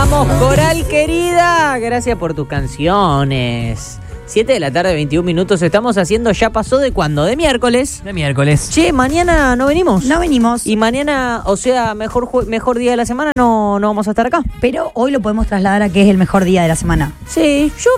Vamos, Coral querida, gracias por tus canciones. 7 de la tarde, 21 minutos, estamos haciendo Ya Pasó de cuándo, de miércoles. De miércoles. Che, mañana no venimos. No venimos. Y mañana, o sea, mejor día de la semana, no vamos a estar acá. Pero hoy lo podemos trasladar a que es el mejor día de la semana. Sí, yo...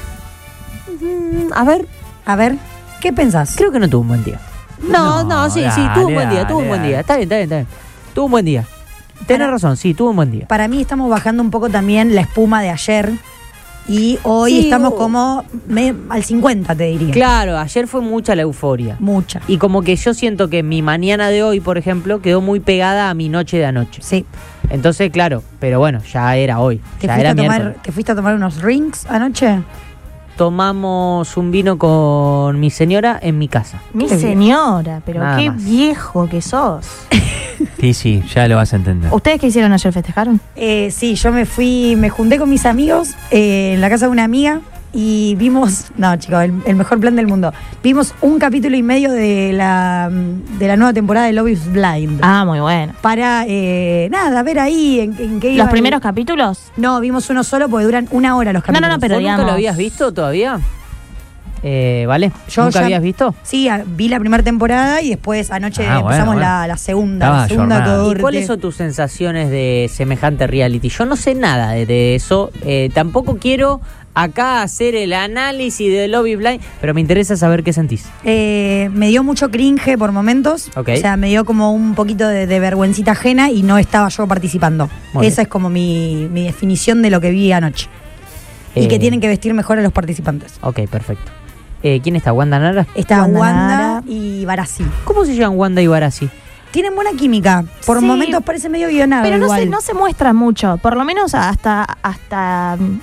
A ver, ¿qué pensás? creo que no tuvo un buen día. No, sí, tuvo un buen día, tuvo un buen día. Está bien. Tuvo un buen día. Tenés razón, sí, tuvo un buen día. Para mí estamos bajando un poco también la espuma de ayer. Y hoy Sí, estamos como al 50, te diría. Claro, ayer fue mucha la euforia. Mucha. Y como que yo siento que mi mañana de hoy, por ejemplo, quedó muy pegada a mi noche de anoche. Sí. Entonces, claro, pero bueno, ya era hoy. Ya era miércoles. ¿Te fuiste a tomar unos drinks anoche? Tomamos un vino con mi señora en mi casa. Mi Qué señora, pero Nada qué más. viejo que sos. Sí, ya lo vas a entender. ¿Ustedes qué hicieron ayer? ¿Festejaron? Sí, yo me junté con mis amigos en la casa de una amiga y vimos, no chicos, el mejor plan del mundo. Vimos un capítulo y medio de la nueva temporada de Love is Blind. Ah, muy bueno. Para, ver ahí en qué iba. ¿Los primeros capítulos? No, vimos uno solo porque duran 1 hora los capítulos. No, pero ¿Vos nunca digamos... lo habías visto todavía? ¿Vale? Yo ¿Nunca ya- habías visto? Sí, vi la primera temporada y después anoche Ah, empezamos bueno. la segunda. Estaba La segunda ayornada. corte. ¿Y cuáles son tus sensaciones de semejante reality? Yo no sé nada de eso. Tampoco quiero acá hacer el análisis de Love is Blind, pero me interesa saber qué sentís. Me dio mucho cringe por momentos. Ok. O sea, me dio como un poquito de vergüencita ajena y no estaba yo participando. Muy Esa bien. es como mi definición de lo que vi anoche. Y que tienen que vestir mejor a los participantes. Ok, perfecto. ¿Quién está? ¿Wanda Nara? Está Wanda Wanda Nara. y Barassi. ¿Cómo se llaman Wanda y Barassi? Tienen buena química. Por Sí, momentos parece medio guionado Pero igual. no se muestra mucho. Por lo menos hasta